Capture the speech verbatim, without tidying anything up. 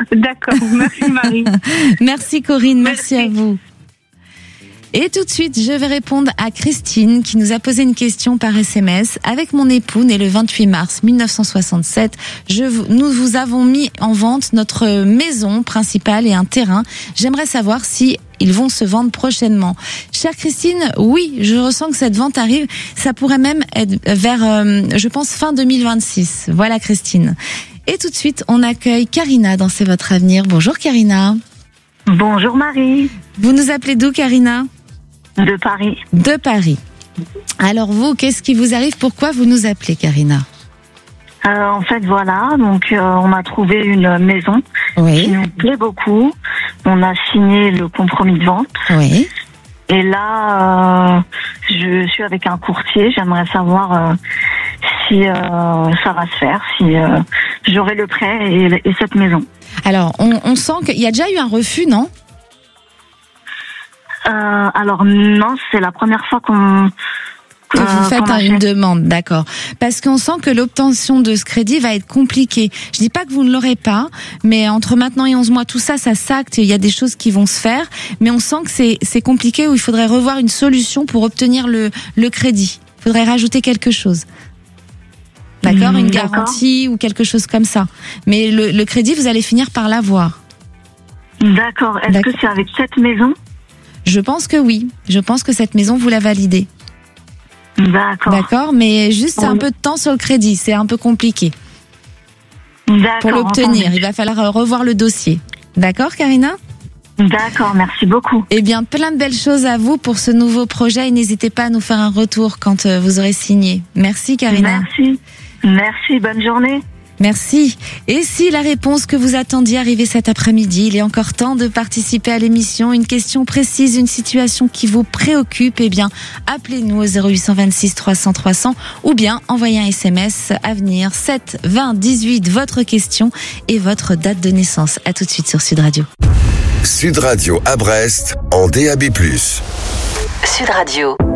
D'accord, merci Marie. Merci Corinne, merci. merci à vous. Et tout de suite, je vais répondre à Christine qui nous a posé une question par S M S. Avec mon époux, né le vingt-huit mars mille neuf cent soixante-sept, je, nous vous avons mis en vente notre maison principale et un terrain. J'aimerais savoir si ils vont se vendre prochainement. Chère Christine, oui, je ressens que cette vente arrive. Ça pourrait même être vers, euh, je pense, fin deux mille vingt-six. Voilà Christine. Et tout de suite, on accueille Karina dans C'est votre avenir. Bonjour Karina. Bonjour Marie. Vous nous appelez d'où Karina ? De Paris. De Paris. Alors vous, qu'est-ce qui vous arrive ? Pourquoi vous nous appelez, Karina ? euh, En fait, voilà, donc euh, on a trouvé une maison oui. qui nous plaît beaucoup. On a signé le compromis de vente. Oui. Et là, euh, je suis avec un courtier. J'aimerais savoir euh, si euh, ça va se faire, si euh, j'aurai le prêt et, et cette maison. Alors, on, on sent qu'il y a déjà eu un refus, non ? Euh, alors non, c'est la première fois qu'on que vous euh, faites une demande, d'accord. Parce qu'on sent que l'obtention de ce crédit va être compliquée. Je dis pas que vous ne l'aurez pas, mais entre maintenant et onze mois, tout ça, ça s'acte. Il y a des choses qui vont se faire, mais on sent que c'est c'est compliqué où il faudrait revoir une solution pour obtenir le le crédit. Il faudrait rajouter quelque chose. D'accord, mmh, une garantie d'accord. ou quelque chose comme ça. Mais le, le crédit, vous allez finir par l'avoir. D'accord. Est-ce d'accord. que c'est avec cette maison ? Je pense que oui. Je pense que cette maison, vous la validez. D'accord. D'accord, mais juste oui. un peu de temps sur le crédit. C'est un peu compliqué. D'accord. Pour l'obtenir, entendu. Il va falloir revoir le dossier. D'accord, Karina ? D'accord, merci beaucoup. Eh bien, plein de belles choses à vous pour ce nouveau projet. Et n'hésitez pas à nous faire un retour quand vous aurez signé. Merci, Karina. Merci. Merci, bonne journée. Merci. Et si la réponse que vous attendiez arrivait cet après-midi, il est encore temps de participer à l'émission. Une question précise, une situation qui vous préoccupe, eh bien, appelez-nous au zéro huit deux six trois cents trois cents ou bien envoyez un S M S Avenir sept vingt dix-huit, votre question et votre date de naissance. À tout de suite sur Sud Radio. Sud Radio à Brest, en D A B plus. Sud Radio.